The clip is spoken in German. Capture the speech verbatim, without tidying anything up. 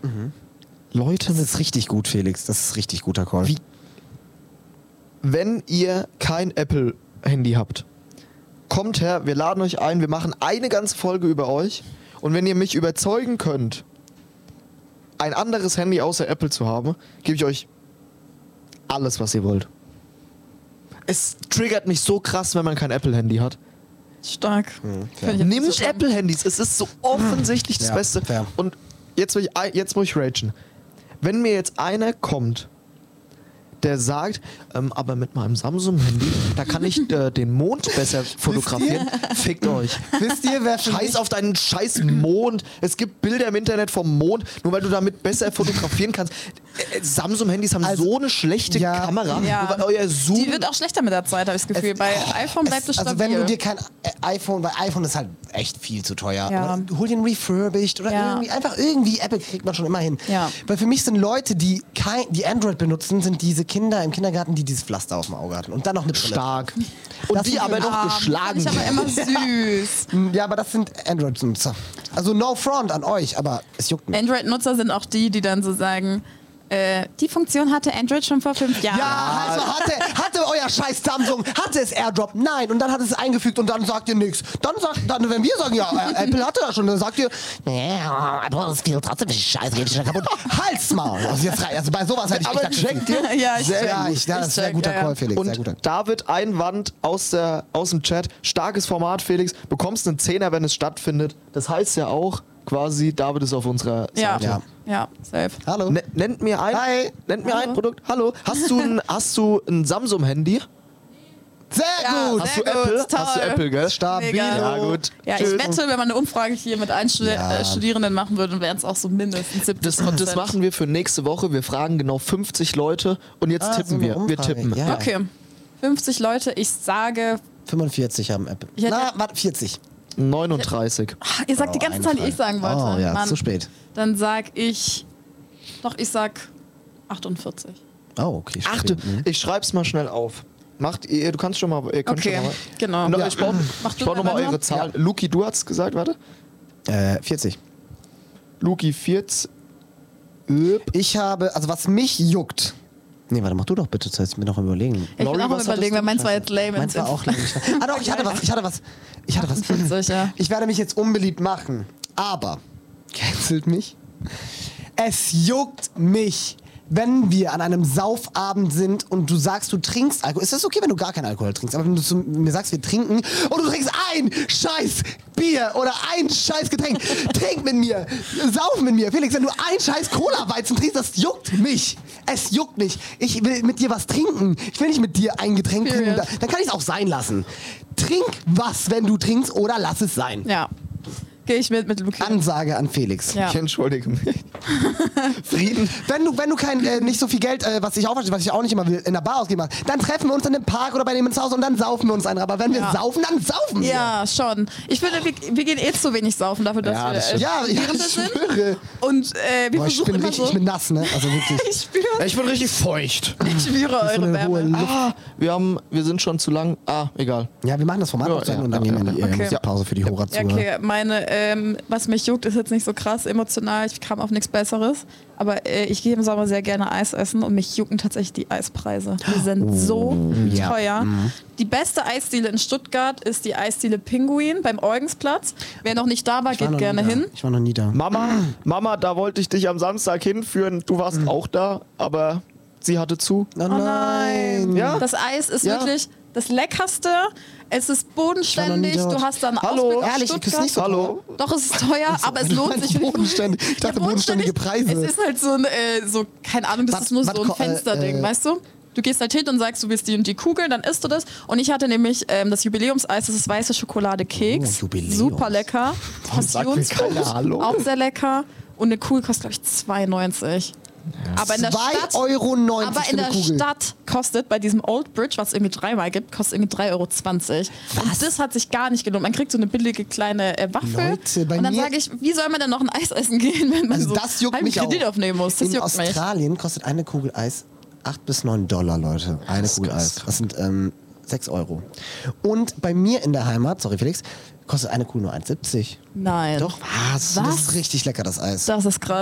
Mhm. Leute, das ist richtig gut, Felix. Das ist richtig guter Call. Wie? Wenn ihr kein Apple-Handy habt, kommt her, wir laden euch ein, wir machen eine ganze Folge über euch. Und wenn ihr mich überzeugen könnt, ein anderes Handy außer Apple zu haben, gebe ich euch alles, was ihr wollt. Es triggert mich so krass, wenn man kein Apple-Handy hat. Stark. Mhm, Find ich jetzt Nimmt nicht so Apple-Handys, es ist so offensichtlich das Ja, Beste. fair. Und jetzt, will ich, jetzt muss ich ragen. Wenn mir jetzt einer kommt, der sagt, ähm, aber mit meinem Samsung-Handy, da kann ich äh, den Mond besser fotografieren. Fickt euch. Wisst ihr, wer für Scheiß mich- auf deinen scheiß Mond. Es gibt Bilder im Internet vom Mond, nur weil du damit besser fotografieren kannst. Äh, äh, Samsung-Handys haben Also, so eine schlechte ja. Kamera. Ja. Nur weil euer Zoom... Die wird auch schlechter mit der Zeit, habe ich das Gefühl. Bei iPhone bleibt es, also stabil. wenn du dir kein äh, iPhone, weil iPhone ist halt echt viel zu teuer. Ja. Aber hol dir ein refurbished oder Ja. irgendwie, einfach irgendwie, Apple kriegt man schon immer hin. Ja. Weil für mich sind Leute, die kein, die Android benutzen, sind diese Kinder im Kindergarten, die dieses Pflaster auf dem Auge hatten. Und dann noch eine Brille. stark. Und Das die sind aber die noch Ah, geschlagen fand ich aber immer süß. Ja, aber das sind Android-Nutzer. Also no front an euch, aber es juckt mich. Android-Nutzer sind auch die, die dann so sagen, äh, die Funktion hatte Android schon vor fünf Jahren. Ja, also hatte, hatte euer scheiß Samsung, hatte es AirDrop? Nein. Und dann hat es eingefügt und dann sagt ihr nichts. Dann sagt, dann, wenn wir sagen, ja, äh, Apple hatte das schon, dann sagt ihr, ja, aber das viel trotzdem nicht scheiße, geht schnell kaputt. Halt's mal. Also, jetzt, rein. Also bei sowas hätte ich Aber echt checkt ihr? Ja, ich Sehr, check. ja, ich, ja, das ist Ich sehr check, guter ja, ja. Call, Felix. Sehr guter. Und David Einwand aus, der, aus dem Chat. Starkes Format, Felix. Bekommst einen Zehner, wenn es stattfindet. Das heißt ja auch quasi, David ist auf unserer Ja, Seite. ja, ja, safe. Hallo. Ne, nennt mir ein, Hi. nennt mir Hallo. ein Produkt. Hallo. Hast du ein, hast du ein Samsung-Handy? Sehr Ja, gut. Hast du Sehr gut, Apple? toll. Hast du Apple, gell? Stabil. Mega. Ja, gut. Ja, Tschüss. ich wette, wenn man eine Umfrage hier mit allen Studi Ja. äh, Studierenden machen würde, wären es auch so mindestens siebzig Das, Prozent. das machen wir für nächste Woche. Wir fragen genau fünfzig Leute und jetzt Ah, so tippen eine wir. Wir Umfrage. tippen. Ja. Okay, fünfzig Leute, ich sage, fünfundvierzig haben Apple. Ich hätte- Na, warte, vierzig. neununddreißig. ach, ihr sagt die Oh, ganze ein Zahl, die Fall. ich sagen wollte. Oh ja, Mann. zu spät. Dann sag ich, doch, ich sag achtundvierzig. Oh, okay. Achte, spät. Mhm. ich schreib's mal schnell auf. Macht ihr, du kannst schon mal, ihr könnt Okay, schon mal. genau. No, Ja. Ich brauche Mach du brauch mal nochmal weiter. eure Zahlen. Luki, du hast gesagt, warte. Äh, vierzig. Luki vierzig. Üb. Ich habe, also was mich juckt. Nee, warte, mach du doch bitte, das heißt, ich bin noch am Überlegen. Ich Lori, bin auch am was überlegen, hattest weil du? meins war jetzt lame. Meins war auch lange nicht. Ah doch, ich hatte was, ich hatte was. Ich hatte was. achtundvierzig, ja. Ich werde mich jetzt unbeliebt machen, aber cancelt mich. Es juckt mich, wenn wir an einem Saufabend sind und du sagst, du trinkst Alkohol. Ist das okay, wenn du gar keinen Alkohol trinkst? Aber wenn du zu mir sagst, wir trinken und du trinkst ein scheiß Bier oder ein scheiß Getränk, trink mit mir, sauf mit mir. Felix, wenn du ein scheiß Cola-Weizen trinkst, das juckt mich. Es juckt mich. Ich will mit dir was trinken. Ich will nicht mit dir ein Getränk trinken. Period. Dann kann ich es auch sein lassen. Trink was, wenn du trinkst, oder lass es sein. Ja. Gehe ich mit mit Luki. Ansage an Felix. Ja. Ich entschuldige mich. Frieden. Wenn du, wenn du kein, äh, nicht so viel Geld, äh, was ich auch, was ich auch nicht immer will, in der Bar ausgeben hast, dann treffen wir uns in dem Park oder bei dem ins Haus und dann saufen wir uns ein. Aber wenn wir Ja. saufen, dann saufen wir. Ja, schon. Ich finde, wir, wir gehen eh zu wenig saufen dafür, dass Ja, wir das äh, stimmt. Ja, ja, Studierende ich sind. schwöre. Und äh, wir Boah, ich versuchen bin immer richtig, so. ich bin nass, ne? Also wirklich. Ich spüre, Ich bin richtig feucht. ich spüre So eure eine hohe Wärme. Luft. Ah, wir, haben, wir sind schon zu lang. Ah, egal. Ja, wir machen das Format Ja, noch zu Ende ja, und dann ja, nehmen wir die ja. äh, Okay. Musikpause für die Hora zu. Ja, okay, meine, ähm, was mich juckt, ist jetzt nicht so krass emotional. Ich kam auf nichts Besseres. Aber äh, ich gehe im Sommer sehr gerne Eis essen und mich jucken tatsächlich die Eispreise. Die sind so ja. teuer. Mhm. Die beste Eisdiele in Stuttgart ist die Eisdiele Pinguin beim Eugensplatz. Wer noch nicht da war, Ich war geht noch gerne nie da. hin. Ich war noch nie da. Mama, Mama, da wollte ich dich am Samstag hinführen. Du warst auch da, aber sie hatte zu. Oh Oh nein. Ja? Das Eis ist Ja. wirklich das Leckerste. Es ist bodenständig. Ich war noch nie Du dort. hast dann Hallo. Ausblick auf Ehrlich, ist Stuttgart. nicht so Hallo? Doch, es ist teuer, aber es du lohnt meinst sich. bodenständig. Ich dachte, Ja, bodenständige Preise. Es ist halt so ein, äh, so, keine Ahnung, das Was- ist nur was so ein ko- äh, Fensterding, äh, weißt du? Du gehst halt hin und sagst, du willst die und die Kugeln, dann isst du das. Und ich hatte nämlich ähm, das Jubiläumseis, das ist weiße Schokolade-Keks. Oh, Jubiläums. Super lecker. sagt mir keiner Hallo? Auch sehr lecker. Und eine Kugel kostet, glaube ich, zwei neunzig. Aber in der Stadt, zwei Euro neunzig aber für in eine der Kugel. Stadt kostet bei diesem Old Bridge, was es irgendwie dreimal gibt, kostet irgendwie drei Euro zwanzig. Und das hat sich gar nicht gelohnt. Man kriegt so eine billige kleine äh, Waffel. Leute, bei und dann mir- sage ich, wie soll man denn noch ein Eis essen gehen, wenn man Also so das juckt halben mich Kredit auch. aufnehmen muss? Das In juckt mich. Australien kostet eine Kugel Eis acht bis neun Dollar, Leute. Eine Das ist Kugel krass. Eis. Das sind ähm, sechs Euro. Und bei mir in der Heimat, sorry Felix, kostet eine Kugel nur eins siebzig. Nein. Doch, was? Was? Das ist richtig lecker, das Eis. Das ist krass.